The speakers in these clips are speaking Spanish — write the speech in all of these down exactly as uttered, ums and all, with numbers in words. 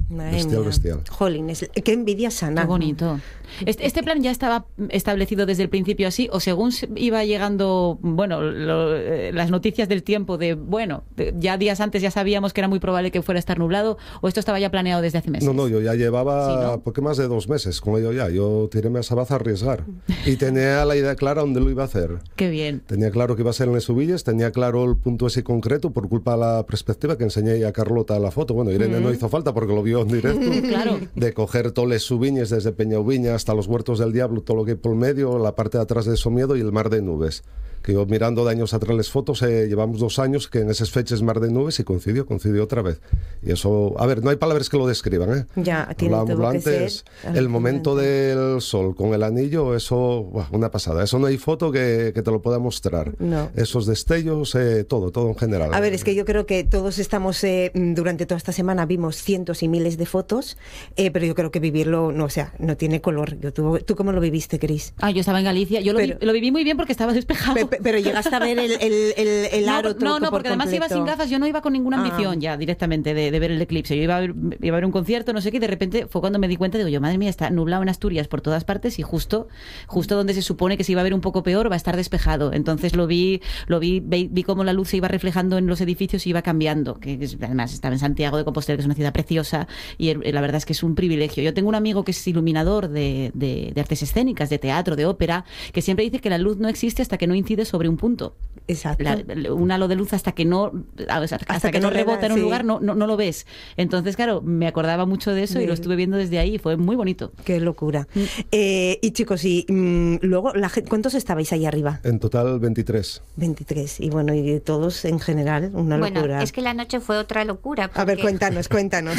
Madre bestial, mía. bestial. Jolines, qué envidia sana. Qué bonito. Este, ¿Este plan ya estaba establecido desde el principio así? ¿O según iba llegando, bueno, lo, eh, las noticias del tiempo de, bueno, de, ya días antes ya sabíamos que era muy probable que fuera a estar nublado, o esto estaba ya planeado desde hace meses? No, no, yo ya llevaba Sí, ¿no? poco más de dos meses con ello ya. Yo tiré a Sabaz a arriesgar. Y tenía la idea clara dónde lo iba a hacer. Qué bien. Tenía claro que iba a ser en Les Ubilles, tenía claro el punto ese concreto por culpa de la perspectiva que enseñé a Carlota la foto. Bueno, Irene mm. no hizo falta porque lo vio en directo. Claro. De coger todos Les Ubilles desde Peñauviña hasta los Huertos del Diablo, todo lo que hay por el medio, la parte de atrás de Somiedo y el mar de nubes. Que yo mirando de años atrás las fotos, eh, llevamos dos años que en esas fechas mar de nubes y coincidió, coincidió otra vez. Y eso, a ver, no hay palabras que lo describan, ¿eh? Ya, tiene Hablábamos que antes, ser el momento del sol con el anillo, eso, buah, una pasada. Eso no hay foto que, que te lo pueda mostrar. No. Esos destellos, eh, todo, todo en general. A ver, es que yo creo que todos estamos, eh, durante toda esta semana vimos cientos y miles de fotos, eh, pero yo creo que vivirlo, no, o sea, no tiene color. Yo, ¿tú, ¿Tú cómo lo viviste, Cris? Ah, yo estaba en Galicia, yo lo, pero, vi, lo viví muy bien porque estaba despejado. Pe, pe, pero llegaste a ver el, el, el, el aro No, no, no, porque por además completo. iba sin gafas, yo no iba con ninguna ambición ah. ya directamente de, de ver el eclipse. Yo iba a, ver, iba a ver un concierto, no sé qué, y de repente fue cuando me di cuenta, digo yo, madre mía, está nublado en Asturias por todas partes y justo justo donde se supone que se iba a ver un poco peor va a estar despejado. Entonces lo vi, lo vi, vi, vi cómo la luz se iba reflejando en los edificios y iba cambiando. Que es, además estaba en Santiago de Compostela, que es una ciudad preciosa, y el, la verdad es que es un privilegio. Yo tengo un amigo que es iluminador de, de, de artes escénicas, de teatro, de ópera, que siempre dice que la luz no existe hasta que no incide sobre un punto. Exacto. La, un halo de luz hasta que no hasta, hasta, hasta que, que no rebota en un sí. lugar no, no, no lo ves. Entonces, claro, me acordaba mucho de eso sí. y lo estuve viendo desde ahí y fue muy bonito. Qué locura. Mm. Eh, y chicos, y mm, luego, la, ¿cuántos estabais ahí arriba? En total veintitrés. veintitrés. Y bueno, y todos en general, una bueno, locura. Bueno, es que la noche fue otra locura. Porque... A ver, cuéntanos, cuéntanos.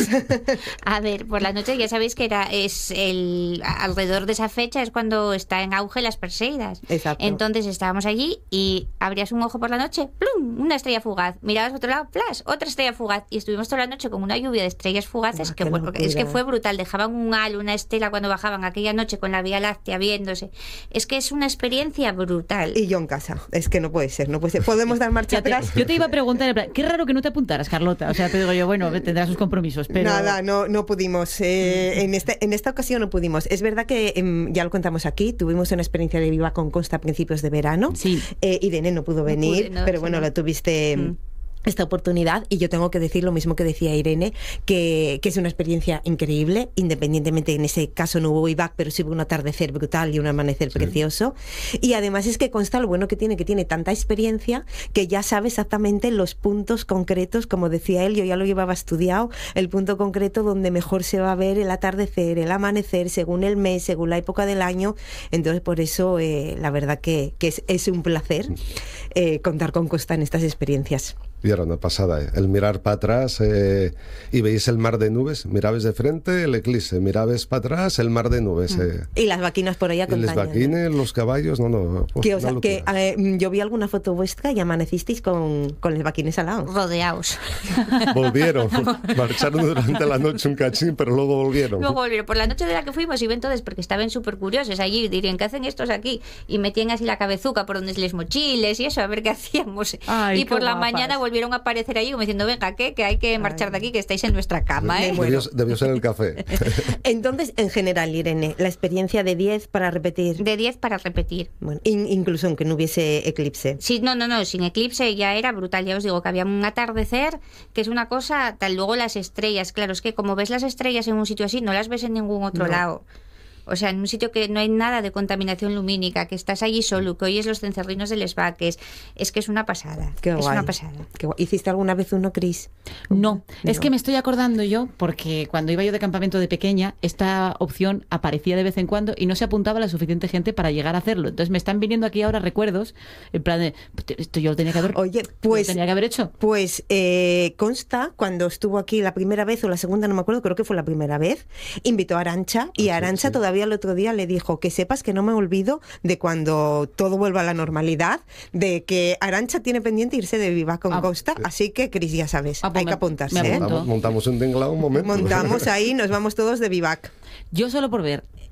A ver, por la noche ya sabéis que era es el alrededor de esa fecha es cuando está en auge las Perseidas. Exacto. Entonces estábamos allí y abrías un ojo por la noche, ¡plum! Una estrella fugaz. Mirabas a otro lado, ¡flash! Otra estrella fugaz. Y estuvimos toda la noche con una lluvia de estrellas fugaces. Oh, que bueno, es que fue brutal. Dejaban un halo, una estela cuando bajaban aquella noche con la Vía Láctea viéndose. Es que es una experiencia brutal. Y yo en casa. Es que no puede ser, no puede ser. ¿Podemos dar marcha te, atrás? Yo te iba a preguntar, en plan, qué raro que no te apuntaras, Carlota. O sea, te digo yo, bueno, tendrás sus compromisos, pero... Nada, no, no pudimos. Eh, en, este, en esta ocasión no pudimos. Es verdad que, eh, ya lo contamos aquí, tuvimos una experiencia de Viva con Costa a principios de verano. Sí. Eh, Irene no pudo venir, no pude, no, pero bueno, no. la tuviste... Mm. esta oportunidad, y yo tengo que decir lo mismo que decía Irene, que, que es una experiencia increíble, independientemente, en ese caso no hubo Vivac, pero sí hubo un atardecer brutal y un amanecer sí. precioso, y además es que consta lo bueno que tiene, que tiene tanta experiencia que ya sabe exactamente los puntos concretos, como decía él, yo ya lo llevaba estudiado, el punto concreto donde mejor se va a ver el atardecer, el amanecer, según el mes, según la época del año. Entonces por eso eh, la verdad que, que es, es un placer eh, contar con Costa en estas experiencias. Y era una pasada, ¿eh? El mirar para atrás eh, y veis el mar de nubes, mirabes de frente el eclipse, mirabes para atrás el mar de nubes. Mm. Eh. Y las vaquinas por allá acompañando. Y las vaquines, los caballos, no, no. Pues, que, o sea, que eh, yo vi alguna foto vuestra y amanecisteis con, con los vaquines al lado. Rodeados. Volvieron, marcharon durante la noche un cachín, pero luego volvieron. Luego volvieron. Por la noche de la que fuimos, y ven todos, porque estaban súper curiosos allí, dirían, ¿qué hacen estos aquí? Y metían así la cabezuca por donde les mochiles y eso, a ver qué hacíamos. Ay, y por la guapas. mañana volvieron a aparecer allí como diciendo, venga, ¿qué? Que hay que marchar Ay. de aquí, que estáis en nuestra cama, ¿eh? Debió, debió ser el café. Entonces, en general, Irene, la experiencia de diez para repetir. De diez para repetir. Bueno, in, incluso aunque no hubiese eclipse. Sí, no, no, no, sin eclipse ya era brutal. Ya os digo que había un atardecer, que es una cosa, tal, luego las estrellas, claro, es que como ves las estrellas en un sitio así, no las ves en ningún otro no. lado. O sea, en un sitio que no hay nada de contaminación lumínica, que estás allí solo, que oyes los cencerrinos de les vaques, es que es una pasada. Qué es guay. una pasada. Qué guay. ¿Hiciste alguna vez uno, Cris? No, no, es que me estoy acordando yo, porque cuando iba yo de campamento de pequeña, esta opción aparecía de vez en cuando y no se apuntaba la suficiente gente para llegar a hacerlo. Entonces me están viniendo aquí ahora recuerdos, en plan de, esto yo lo tenía que haber, Oye, pues, lo tenía que haber hecho. Pues eh, consta, cuando estuvo aquí la primera vez o la segunda, no me acuerdo, creo que fue la primera vez, invitó a Arantxa, y ah, Arantxa sí, sí. todavía el otro día le dijo que sepas que no me olvido de cuando todo vuelva a la normalidad, de que Arantxa tiene pendiente irse de Viva con ah, Costa, sí. así que, Cris, ya sabes, ah, hay me, que apuntarse. ¿eh? Montamos, montamos un tinglado un momento. Montamos ahí, nos vamos todos de Vivac. Yo solo por ver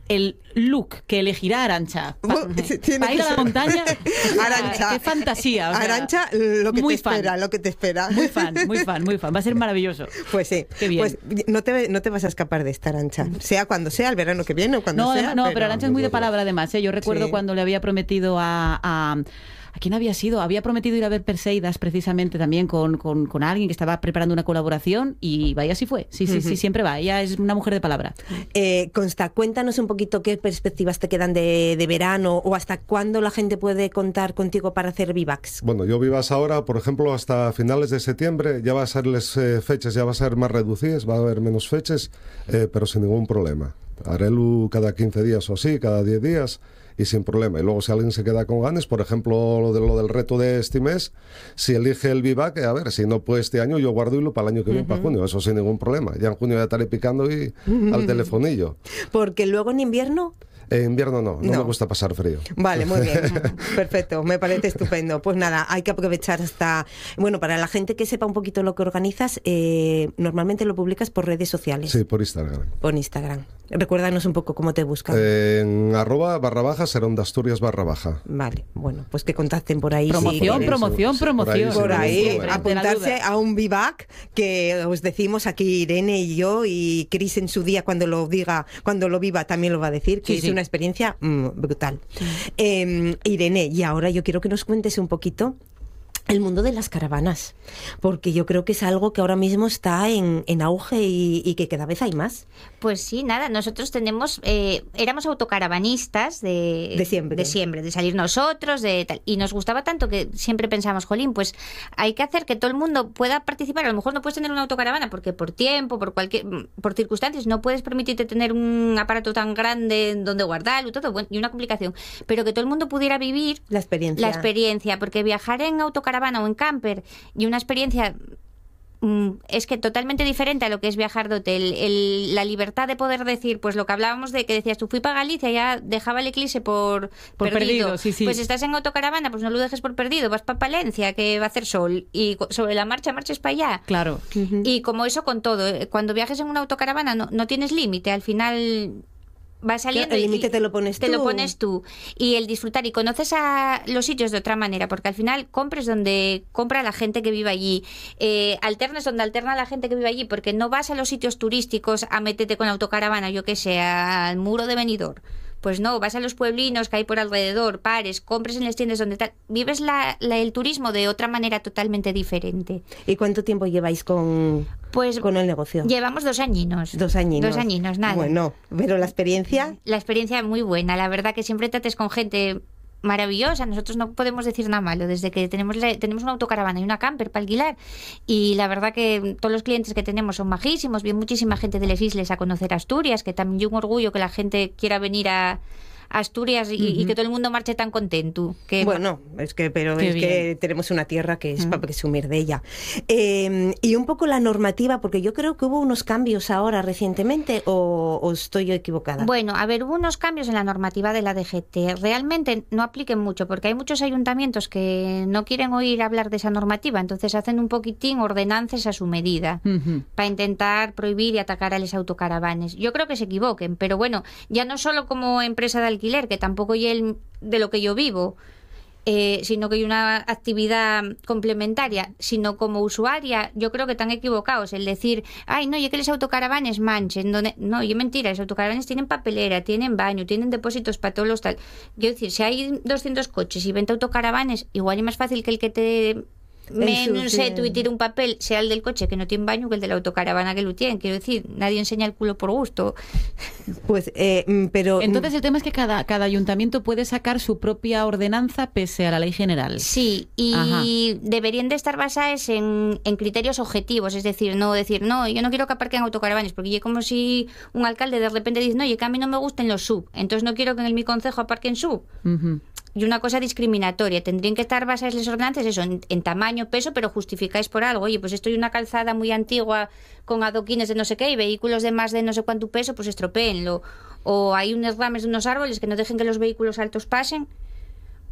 el look que elegirá Arantxa para pa ir a la montaña. Arantxa, qué fantasía. O sea, Arantxa, lo que muy te espera, fan. lo que te espera. Muy fan, muy fan, muy fan. Va a ser maravilloso. Pues sí. Qué bien. Pues no te, no te vas a escapar de esta, Arantxa. Sea cuando sea, el verano que viene o cuando No, sea. no, pero, pero Arantxa es muy de palabra además. ¿eh? Yo recuerdo Sí. cuando le había prometido a... a ¿A quién había sido? Había prometido ir a ver Perseidas precisamente también con, con, con alguien que estaba preparando una colaboración y vaya, así fue. Sí, sí, uh-huh. sí, siempre va. Ella es una mujer de palabra. Eh, Consta, cuéntanos un poquito qué perspectivas te quedan de, de verano o hasta cuándo la gente puede contar contigo para hacer vivacs. Bueno, yo vivas ahora, por ejemplo, hasta finales de septiembre. Ya va a ser las eh, fechas, ya va a ser más reducidas, va a haber menos fechas, eh, pero sin ningún problema. Haré-lo cada quince días o así, cada diez días. Y sin problema. Y luego si alguien se queda con ganas, por ejemplo, lo, de, lo del reto de este mes, si elige el vivac, a ver, si no puede este año, yo guardo hilo para el año que viene, uh-huh. para junio. Eso sin ningún problema. Ya en junio ya estaré picando y uh-huh. al telefonillo. Porque luego en invierno... En invierno no, no, no me gusta pasar frío. Vale, muy bien, perfecto, me parece estupendo. Pues nada, hay que aprovechar hasta... Bueno, para la gente que sepa un poquito lo que organizas, eh, normalmente lo publicas por redes sociales. Sí, por Instagram. Por Instagram. Recuérdanos un poco cómo te buscan. Eh, en arroba barra baja, Serón de Asturias barra baja. Vale, bueno, pues que contacten por ahí. Promoción, sí, promoción, sí, promoción. Por ahí, sí, apuntarse a un vivac que os decimos aquí Irene y yo, y Cris en su día cuando lo diga, cuando lo viva también lo va a decir, que sí, es sí. una experiencia mmm, brutal. Sí. Eh, Irene, y ahora yo quiero que nos cuentes un poquito el mundo de las caravanas, porque yo creo que es algo que ahora mismo está en, en auge y, y que cada vez hay más. Pues sí, nada, nosotros tenemos, eh, éramos autocaravanistas de, de siempre, de siempre, de salir nosotros, de tal, y nos gustaba tanto que siempre pensamos, jolín, pues hay que hacer que todo el mundo pueda participar. A lo mejor no puedes tener una autocaravana porque por tiempo, por cualquier, por circunstancias, no puedes permitirte tener un aparato tan grande donde guardarlo, todo, bueno, y una complicación, pero que todo el mundo pudiera vivir la experiencia, la experiencia, porque viajar en autocaravana o en camper y una experiencia mm, es que totalmente diferente a lo que es viajar de hotel. El, la libertad de poder decir, pues lo que hablábamos de que decías tú, fui para Galicia, ya dejaba el eclipse por, por perdido, perdido sí, sí. Pues estás en autocaravana, pues no lo dejes por perdido, vas para Palencia que va a hacer sol y sobre la marcha marches para allá. Claro. Uh-huh. Y como eso con todo, cuando viajes en una autocaravana no, no tienes límite, al final va saliendo. El límite te lo pones te tú. Te lo pones tú. Y el disfrutar. Y conoces a los sitios de otra manera, porque al final compres donde compra la gente que vive allí. Eh, alternes donde alterna la gente que vive allí, porque no vas a los sitios turísticos a meterte con autocaravana, yo que sé, al muro de Benidorm. Pues no, vas a los pueblinos que hay por alrededor, pares, compres en las tiendas donde tal. Vives la, la, el turismo de otra manera totalmente diferente. ¿Y cuánto tiempo lleváis con, pues, con el negocio? Llevamos dos añinos. Dos añinos. Dos añinos, nada. Bueno, pero la experiencia... La experiencia muy buena. La verdad que siempre trates con gente maravillosa. Nosotros no podemos decir nada malo desde que tenemos la, tenemos una autocaravana y una camper para alquilar, y la verdad que todos los clientes que tenemos son majísimos. Viene muchísima gente de las islas a conocer Asturias, que también es un orgullo que la gente quiera venir a Asturias y, uh-huh. y que todo el mundo marche tan contento. Que bueno, es que pero Qué es bien. que tenemos una tierra que es uh-huh. para presumir de ella. Eh, y un poco la normativa, porque yo creo que hubo unos cambios ahora recientemente, o, o estoy yo equivocada. Bueno, a ver, hubo unos cambios en la normativa de la D G T. Realmente no apliquen mucho, porque hay muchos ayuntamientos que no quieren oír hablar de esa normativa, entonces hacen un poquitín ordenanzas a su medida uh-huh. para intentar prohibir y atacar a los autocaravanes. Yo creo que se equivoquen, pero bueno, ya no solo como empresa de alquiler, que tampoco es el de lo que yo vivo, eh, sino que hay una actividad complementaria, sino como usuaria, yo creo que están equivocados el decir, ay, no, y que los autocaravanes manchen, donde... no, y mentira, los autocaravanes tienen papelera, tienen baño, tienen depósitos para todos los tal. Quiero decir, si hay doscientos coches y veinte autocaravanes, igual es más fácil que el que te me un seto y tire un papel sea el del coche que no tiene baño que el de la autocaravana que lo tiene. Quiero decir, nadie enseña el culo por gusto. Pues, eh, pero... Entonces el tema es que cada, cada ayuntamiento puede sacar su propia ordenanza pese a la ley general. Sí, y Ajá. deberían de estar basadas en, en criterios objetivos, es decir, no decir, no, yo no quiero que aparquen autocaravanes, porque es como si un alcalde de repente dice, no, y que a mí no me gusten los sub, entonces no quiero que en mi concejo aparquen sub. Uh-huh. Y una cosa discriminatoria. Tendrían que estar basadas las ordenanzas eso, en, en tamaño, peso, pero justificáis por algo. Oye, pues estoy en una calzada muy antigua con adoquines de no sé qué y vehículos de más de no sé cuánto peso, pues estropéenlo. O hay unos rames de unos árboles que no dejen que los vehículos altos pasen.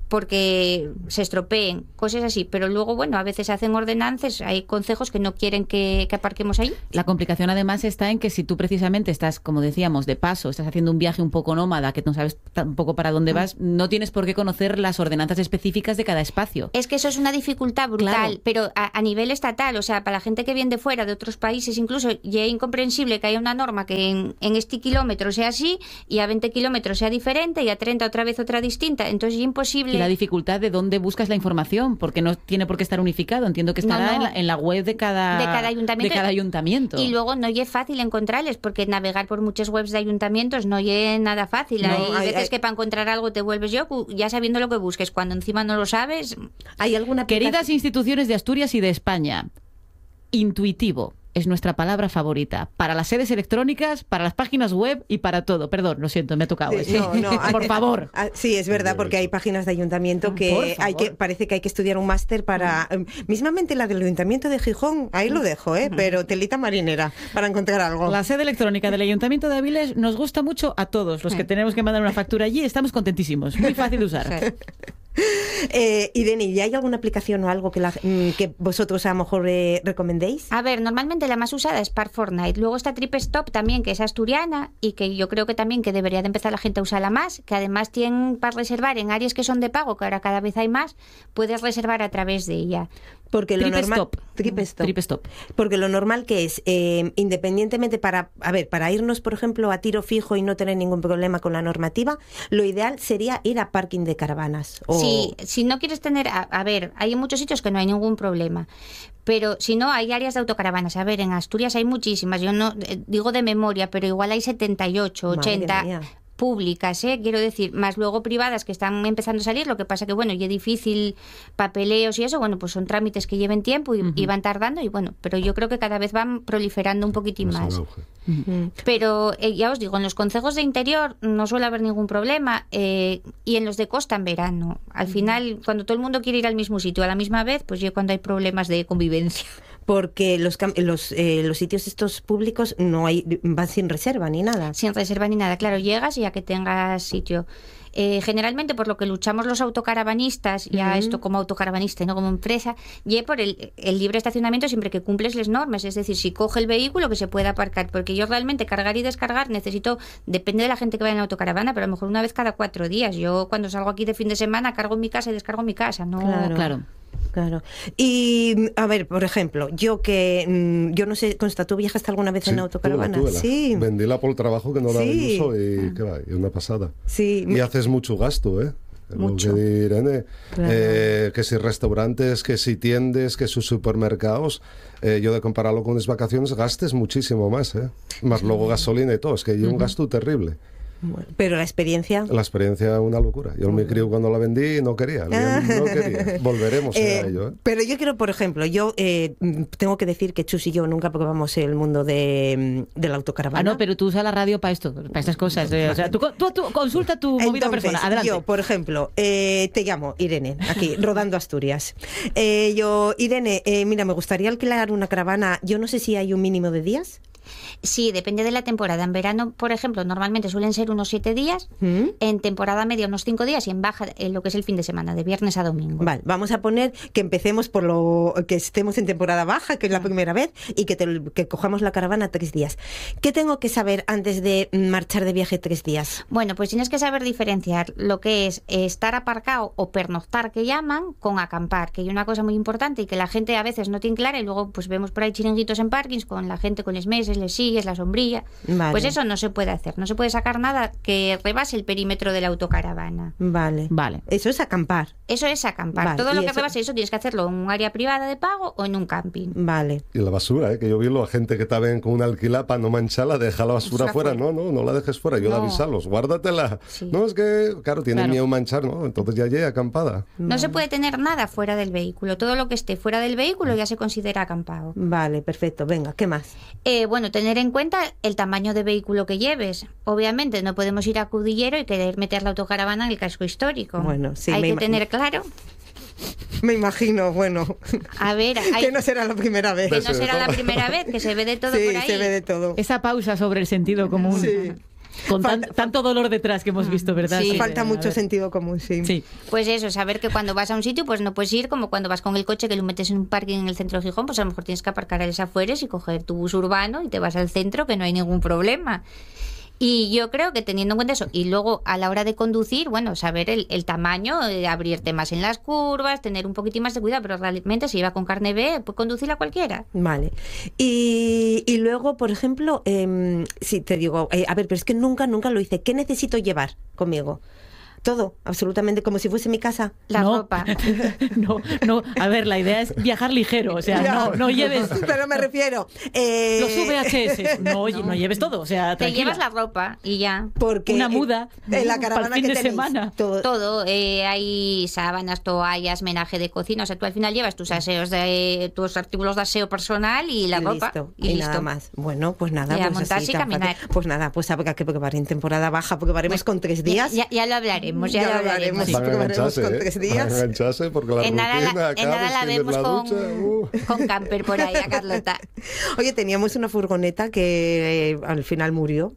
porque se estropeen, cosas así. Pero luego, bueno, a veces hacen ordenanzas, hay concejos que no quieren que, que aparquemos ahí. La complicación además está en que si tú precisamente estás, como decíamos, de paso, estás haciendo un viaje un poco nómada, que no sabes tampoco para dónde vas, no tienes por qué conocer las ordenanzas específicas de cada espacio. Es que eso es una dificultad brutal, claro. Pero a, a nivel estatal, o sea, para la gente que viene de fuera, de otros países incluso, ya es incomprensible que haya una norma que en, en este kilómetro sea así y a veinte kilómetros sea diferente y a treinta otra vez otra distinta. Entonces es imposible. Y la dificultad de dónde buscas la información, porque no tiene por qué estar unificado. Entiendo que estará no, no. En, la, en la web de cada, de cada ayuntamiento. De cada ayuntamiento. Y luego no es fácil encontrarles, porque navegar por muchas webs de ayuntamientos no es nada fácil. No, hay, hay veces hay, que para encontrar algo te vuelves yo, ya sabiendo lo que busques. Cuando encima no lo sabes. ¿Hay alguna Queridas instituciones de Asturias y de España, intuitivo es nuestra palabra favorita para las sedes electrónicas, para las páginas web y para todo. Perdón, lo siento, me ha tocado. Sí, no, no, por a, favor. A, a, sí, es verdad, porque hay páginas de ayuntamiento que hay que parece que hay que estudiar un máster para... Mm. Mismamente la del ayuntamiento de Gijón, ahí lo dejo, ¿eh? Pero telita marinera para encontrar algo. La sede electrónica del ayuntamiento de Avilés nos gusta mucho a todos los que tenemos que mandar una factura allí. Estamos contentísimos. Muy fácil de usar. Sí. Eh, Irene, ¿y hay alguna aplicación o algo que, la, que vosotros a lo mejor eh, recomendéis? A ver, normalmente la más usada es Park Fortnite. Luego está TripStop también, que es asturiana y que yo creo que también que debería de empezar la gente a usarla más, que además tienen para reservar en áreas que son de pago, que ahora cada vez hay más, puedes reservar a través de ella. Porque lo normal, TripStop. TripStop. Porque lo normal que es, eh, independientemente para, a ver, para irnos, por ejemplo, a tiro fijo y no tener ningún problema con la normativa, lo ideal sería ir a parking de caravanas. O... Sí, si no quieres tener, a, a ver, hay muchos sitios que no hay ningún problema. Pero si no, hay áreas de autocaravanas. A ver, en Asturias hay muchísimas. Yo no eh, digo de memoria, pero igual hay setenta y ocho, ochenta públicas, ¿eh? Quiero decir, más luego privadas que están empezando a salir. Lo que pasa que, bueno, y es difícil, papeleos y eso, bueno, pues son trámites que lleven tiempo y, uh-huh. y van tardando y bueno, pero yo creo que cada vez van proliferando un poquitín más. Uh-huh. Pero eh, ya os digo, en los concejos de interior no suele haber ningún problema eh, y en los de costa en verano. Al uh-huh. final, cuando todo el mundo quiere ir al mismo sitio a la misma vez, pues ya cuando hay problemas de convivencia. Porque los los, eh, los sitios estos públicos no hay van sin reserva ni nada. Sin reserva ni nada, claro, llegas y ya que tengas sitio. Eh, generalmente por lo que luchamos los autocaravanistas, ya uh-huh. esto como autocaravanista, no como empresa, y por el, el libre estacionamiento siempre que cumples las normas, es decir, si coge el vehículo que se pueda aparcar, porque yo realmente cargar y descargar necesito, depende de la gente que vaya en autocaravana, pero a lo mejor una vez cada cuatro días. Yo cuando salgo aquí de fin de semana cargo en mi casa y descargo en mi casa, ¿no? Claro, claro. Claro. Y, a ver, por ejemplo, yo que, yo no sé, Consta, ¿tú viajaste alguna vez sí, en autocaravana? Túvela, túvela. Sí. Vendíla por el trabajo que no la sí. uso y qué va, y una pasada. Sí. Y haces mucho gasto, ¿eh? Mucho. Lo que diré, claro. eh, que si restaurantes, que si tiendas, que si supermercados, eh, yo de compararlo con las vacaciones gastes muchísimo más, ¿eh? Más sí. Luego gasolina y todo, es que hay uh-huh. un gasto terrible. Bueno, pero la experiencia... La experiencia una locura. Yo me crié cuando la vendí no quería. No quería. Volveremos eh, a ello. ¿eh? Pero yo quiero, por ejemplo, yo eh, tengo que decir que Chus y yo nunca probamos el mundo de, de la autocaravana. Ah, no, pero tú usas la radio para esto, para estas cosas. Eh, o sea, tú, tú, tú consulta tu movida Entonces, personal. Adelante. Yo, por ejemplo, eh, te llamo Irene, aquí, rodando Asturias. Eh, yo, Irene, eh, mira, me gustaría alquilar una caravana. Yo no sé si hay un mínimo de días. Sí, depende de la temporada. En verano, por ejemplo, normalmente suelen ser unos siete días, ¿Mm? En temporada media unos cinco días y en baja en lo que es el fin de semana, de viernes a domingo. Vale, vamos a poner que empecemos por lo que estemos en temporada baja, que es la primera vez, y que, te, que cojamos la caravana tres días. ¿Qué tengo que saber antes de marchar de viaje tres días? Bueno, pues tienes que saber diferenciar lo que es estar aparcado o pernoctar, que llaman, con acampar, que hay una cosa muy importante y que la gente a veces no tiene clara y luego pues vemos por ahí chiringuitos en parkings con la gente con les meses, les sigues, la sombrilla. Vale. Pues eso no se puede hacer. No se puede sacar nada que rebase el perímetro de la autocaravana. Vale. Vale. Eso es acampar. Eso es acampar. Vale. Todo lo que eso... rebase eso tienes que hacerlo en un área privada de pago o en un camping. Vale. Y la basura, ¿eh? Que yo vi a gente que está con una alquila para no mancharla, deja la basura Basura fuera. fuera. No, no, no la dejes fuera. Yo No. la avisalos, guárdatela. Sí. No, es que, claro, tienen Claro. miedo a manchar, ¿no? Entonces ya llega acampada. No Vale. se puede tener nada fuera del vehículo. Todo lo que esté fuera del vehículo ya se considera acampado. Vale, perfecto. Venga, ¿qué más? Eh, bueno, tener en cuenta el tamaño de vehículo que lleves. Obviamente no podemos ir a Cudillero y querer meter la autocaravana en el casco histórico. Bueno, sí, Hay me que ima- tener claro. Me imagino, bueno, A ver, hay... que no será la primera vez. que no será la primera vez, que se ve de todo sí, por ahí. se ve de todo. Esa pausa sobre el sentido común. Sí. Con tan, tanto dolor detrás que hemos visto, ¿verdad? Sí, sí falta mucho sentido común, sí. sí. Pues eso, saber que cuando vas a un sitio, pues no puedes ir como cuando vas con el coche que lo metes en un parking en el centro de Gijón, pues a lo mejor tienes que aparcar a las afueras y coger tu bus urbano y te vas al centro, que no hay ningún problema. Y yo creo que teniendo en cuenta eso, y luego a la hora de conducir, bueno, saber el, el tamaño, eh, abrirte más en las curvas, tener un poquitín más de cuidado, pero realmente si iba con carne B, pues conducirla cualquiera. Vale. Y, y luego, por ejemplo, eh, si te digo, eh, a ver, pero es que nunca, nunca lo hice. ¿Qué necesito llevar conmigo? Todo, absolutamente, como si fuese mi casa. La no, ropa. No, no, a ver, la idea es viajar ligero, o sea, no, no lleves... Pero me refiero... Eh... Los V H S, no, no, no lleves todo, o sea, te tranquila. llevas la ropa y ya. Porque una muda, en la caravana para el fin que de tenéis, semana. todo. Todo, eh, hay sábanas, toallas, menaje de cocina, o sea, tú al final llevas tus aseos de tus artículos de aseo personal y la y ropa listo, y, y listo. nada más. Bueno, pues nada, Y a pues montarse así, y tan caminar. fácil. Pues nada, pues habrá que preparar en temporada baja, porque haremos con tres días. Ya, ya, ya lo hablaremos, ya, Ya lo lo hablaremos. hablaremos. Van a Prepararemos engancharse, con ¿eh? tres días. Van a engancharse porque la En nada rutina, la, en nada acabas, la tienes vemos la con, ducha, uh. con camper por ahí a Carlota. Oye, teníamos una furgoneta que eh, al final murió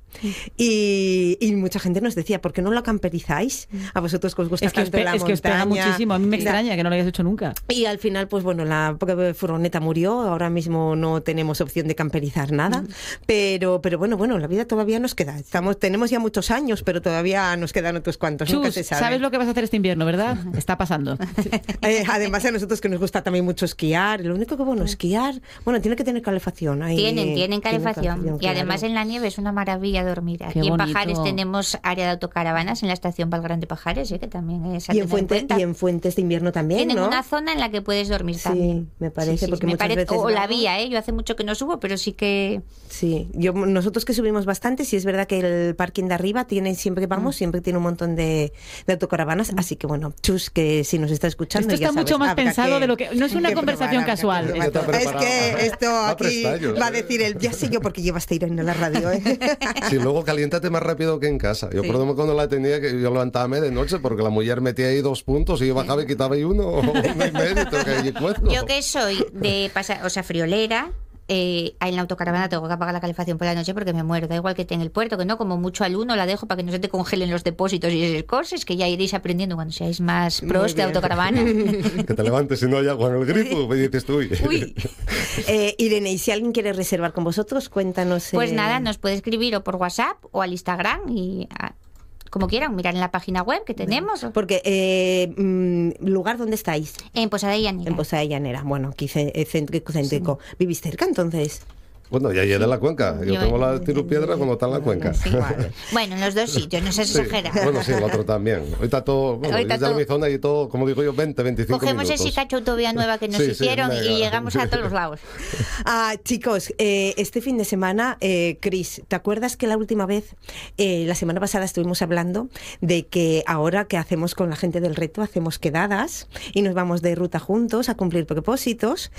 y, y mucha gente nos decía, ¿por qué no la camperizáis? A vosotros que os gusta Es que, os, tanto pe- la es que os pega montaña. muchísimo, a mí me La- extraña que no lo hayas hecho nunca. Y al final, pues bueno, la furgoneta murió, ahora mismo no tenemos opción de camperizar nada, mm. pero pero bueno, bueno, la vida todavía nos queda. Estamos tenemos ya muchos años, pero todavía nos quedan otros cuantos. Chus, Nunca se sabe. ¿sabes lo que vas a hacer este invierno, verdad? Está pasando. Eh, además a nosotros que nos gusta también mucho esquiar, lo único que bueno, esquiar, bueno, tiene que tener calefacción. Ahí, Tienen, tienen calefacción. calefacción, Y claro. además en la nieve es una maravilla dormir. Aquí Qué en bonito. Pajares tenemos área de autocaravanas en la estación Valgrande Pajares, ¿eh? Que también es a Y en, tener fuente, cuenta. y en fuentes de invierno también, Tienen ¿no? una zona en la que puedes dormir Sí, también. me parece, porque me muchas parece- veces O la vamos- vía, ¿eh? Yo hace mucho que no subo, pero sí que... Sí, yo, nosotros que subimos bastante, sí es verdad que el parking de arriba tiene, siempre que vamos, siempre tiene un montón de, de autocaravanas, así que bueno, Chus, que si nos está escuchando Esto ya está sabes, mucho más habrá pensado que- de lo que... No es una que conversación probar, casual. habrá que Está probar. Es preparado. que esto Va aquí prestallos, va a ¿eh? decir el, ya sé yo porque llevaste ir en la radio, ¿eh? Sí, luego caliéntate más rápido que en casa. Yo Sí. perdón cuando la tenía, que yo levantábame de noche porque la mujer metía ahí dos puntos y yo bajaba y quitaba ahí uno o uno y medio. tengo que ir cuatro. Yo que soy de pasar, o sea, friolera, eh, en la autocaravana tengo que apagar la calefacción por la noche porque me muero. Da igual que esté en el puerto, que no, como mucho al uno la dejo para que no se te congelen los depósitos y esas cosas, que ya iréis aprendiendo cuando seáis más Muy pros de bien. autocaravana. Que te levantes y no hay agua en el grifo, me dices tú. uy. Uy. Eh, Irene, y si alguien quiere reservar con vosotros, cuéntanos. Pues eh, nada, nos puede escribir o por WhatsApp o al Instagram y a- como quieran, mirar en la página web que tenemos. Porque, eh, mm, ¿lugar dónde estáis? En Posada de Llanera. En Posada de Llanera, bueno, aquí ce- eh, céntrico, céntrico. ¿Vivís cerca entonces? Bueno, ya llegué a la cuenca. Yo Yo- tengo la tiro piedra cuando está en la cuenca. Sí. Bueno, en los dos sitios, no seas Sí. exagerada. Bueno, sí, el otro también. Ahorita todo, bueno, Ahorita desde todo- mi zona y todo, como digo yo, veinte, veinticinco Cogemos minutos. ese cacho autovía nueva que nos Sí, sí, hicieron venga. y llegamos a todos los lados. Ah, chicos, eh, este fin de semana, eh, Cris, ¿te acuerdas que la última vez, eh, la semana pasada estuvimos hablando de que ahora que hacemos con la gente del reto, hacemos quedadas y nos vamos de ruta juntos a cumplir propósitos?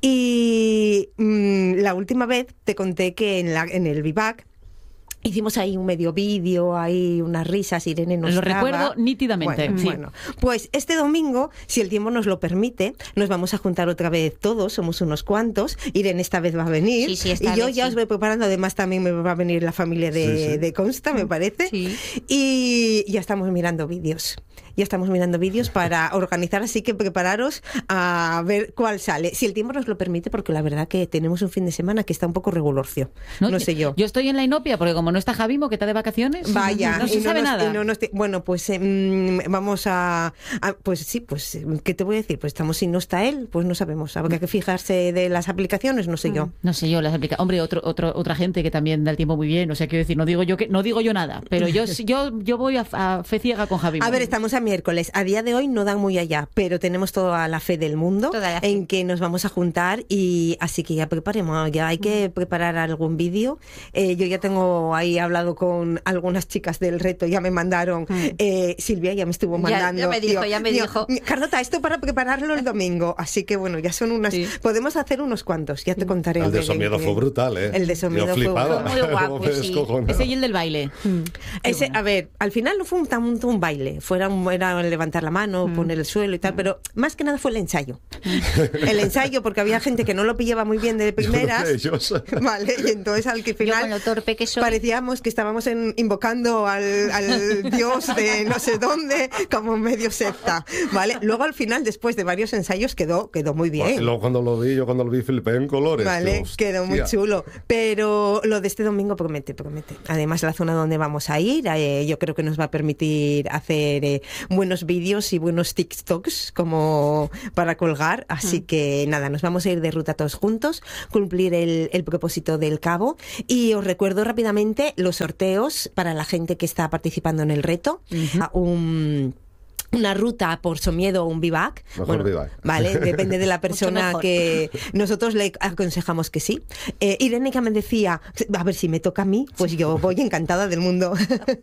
Y mm, la última vez te conté que en, la, en el Vivac hicimos ahí un medio vídeo, ahí unas risas, Irene no Lo estaba. recuerdo nítidamente, Bueno, sí. bueno, pues este domingo, si el tiempo nos lo permite, nos vamos a juntar otra vez todos, somos unos cuantos. Irene esta vez va a venir. Sí, sí, esta y yo vez ya sí. os voy preparando, además también me va a venir la familia de, Sí, sí. de Consta, me parece. Sí. Y ya estamos mirando vídeos. Ya estamos mirando vídeos para organizar, así que prepararos a ver cuál sale. Si el tiempo nos lo permite, porque la verdad que tenemos un fin de semana que está un poco regulorcio. No, sé yo. Yo estoy en la inopia porque como no está Javimo, que está de vacaciones, Vaya, no se y sabe nos- nada. y no nos- bueno, pues eh, mm, vamos a, a- Pues sí, pues, eh, ¿qué te voy a decir? Pues estamos, si no está él, pues no sabemos. Habrá que fijarse de las aplicaciones, no sé yo. No sé yo las aplica. Hombre, otro, otro, otra gente que también da el tiempo muy bien. O sea, quiero decir, no digo yo que no digo yo nada, pero yo yo yo voy a, a fe ciega con Javimo. A ver, estamos a miércoles. A día de hoy no dan muy allá, pero tenemos toda la fe del mundo Toda la fe. en que nos vamos a juntar y así que ya preparemos, ya hay que preparar algún vídeo. Eh, yo ya tengo ahí hablado con algunas chicas del reto, ya me mandaron, eh, Silvia ya me estuvo Ya- mandando. ya me dijo, ya me dijo. Carlota, esto para prepararlo el domingo, así que bueno, ya son unas, Sí. podemos hacer unos cuantos, ya te contaré. El de de Somiedo que- fue brutal, ¿eh? El de Somiedo Yo fue flipaba. Fue muy guapo, Me sí. descojonaba. Ese y el del baile. Ese, a ver, al final no fue un, tanto un baile, fueron era levantar la mano, mm. poner el suelo y tal, pero más que nada fue el ensayo. El ensayo, porque había gente que no lo pillaba muy bien de primeras. Vale, y entonces al que final Yo con lo torpe que soy. parecíamos que estábamos en, invocando al, al dios de no sé dónde, como medio secta, ¿vale? Luego al final, después de varios ensayos, quedó, quedó muy bien. Bueno, luego cuando lo vi, yo cuando lo vi flipé en colores. Vale, quedó muy chulo. Pero lo de este domingo promete, promete. Además, la zona donde vamos a ir, eh, yo creo que nos va a permitir hacer eh, buenos vídeos y buenos TikToks como para colgar. Así mm. que nada, nos vamos a ir de ruta todos juntos, cumplir el, el propósito del Cabo. Y os recuerdo rápidamente los sorteos para la gente que está participando en el reto. Uh-huh. Un... una ruta por Somiedo o un bivac. Mejor bueno, bivac. Vale, depende de la persona que nosotros le aconsejamos que sí. Eh, Irene que me decía, a ver si me toca a mí, pues yo voy encantada del mundo.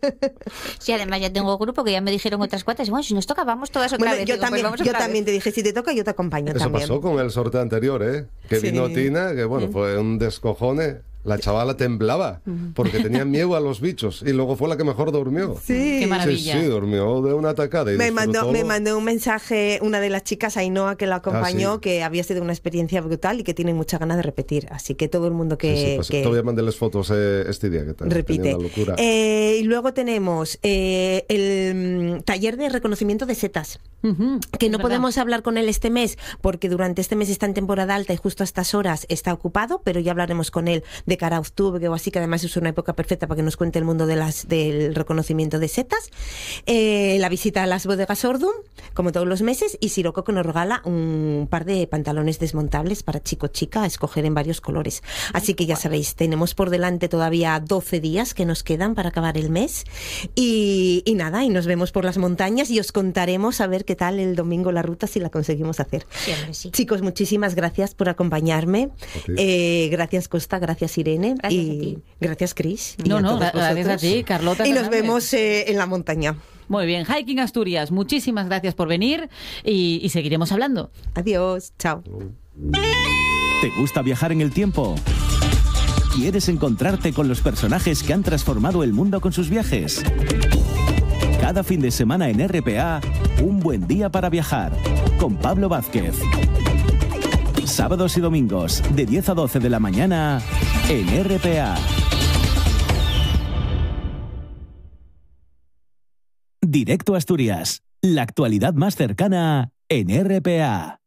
Sí, además ya tengo grupo que ya me dijeron otras cuantas, bueno, si nos toca vamos todas otra bueno, vez. Yo Digo, también, pues yo también te dije, si te toca yo te acompaño. Eso también. pasó con el sorteo anterior, ¿eh? Que sí. vino Tina, que bueno, mm. fue un descojone. La chavala temblaba porque tenía miedo a los bichos y luego fue la que mejor durmió. Sí, qué maravilla. Sí, sí, durmió de una atacada. Y me, mandó, me mandó un mensaje una de las chicas, Ainhoa, que la acompañó, ah, sí. que había sido una experiencia brutal y que tiene mucha ganas de repetir. Así que todo el mundo que... Sí, sí, pues que todavía mandé las fotos eh, este día. Que repite. Una locura. Eh, y luego tenemos eh, el um, taller de reconocimiento de setas. Uh-huh, que no podemos hablar con él este mes porque durante este mes está en temporada alta y justo a estas horas está ocupado, pero ya hablaremos con él de cara a octubre o así, que además es una época perfecta para que nos cuente el mundo de las, del reconocimiento de setas. Eh, la visita a las bodegas Ordum, como todos los meses, y Siroco, que nos regala un par de pantalones desmontables para chico-chica a escoger en varios colores. Así que ya sabéis, tenemos por delante todavía doce días que nos quedan para acabar el mes y, y nada, y nos vemos por las montañas y os contaremos a ver qué tal el domingo la ruta si la conseguimos hacer. Siempre, sí. Chicos, muchísimas gracias por acompañarme. Okay. Eh, gracias Costa, gracias Irene. Gracias y a ti. Gracias Cris. No, no, gracias a ti, Carlota. Y nos vemos eh, en la montaña. Muy bien, Hiking Asturias, muchísimas gracias por venir y, y seguiremos hablando. Adiós, chao. ¿Te gusta viajar en el tiempo? ¿Quieres encontrarte con los personajes que han transformado el mundo con sus viajes? Cada fin de semana en R P A, un buen día para viajar, con Pablo Vázquez. Sábados y domingos, de diez a doce de la mañana, en R P A. Directo a Asturias, la actualidad más cercana en R P A.